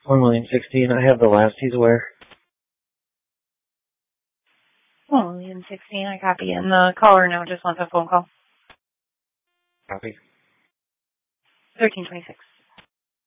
1,016,000. I have the last he's aware. 1,016,000. I copy. And the caller now just wants a phone call. Copy. 1326.